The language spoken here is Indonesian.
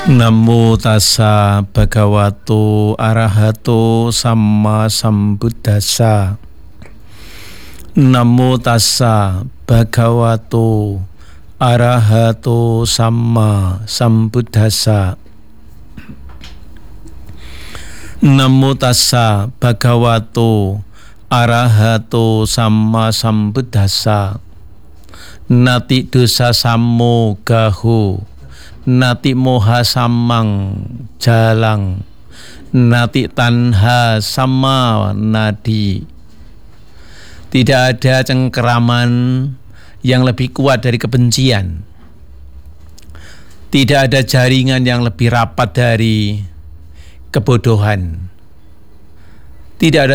Namo tassa bhagavato arahato samma sambuddhassa. Namo tassa bhagavato arahato samma sambuddhassa. Namo tassa bhagavato arahato samma sambuddhassa. Nati dosa sammo gaho, nati moha samang jalang, nati tanha sama nadi. Tidak ada cengkeraman yang lebih kuat dari kebencian. Tidak ada jaringan yang lebih rapat dari kebodohan. Tidak ada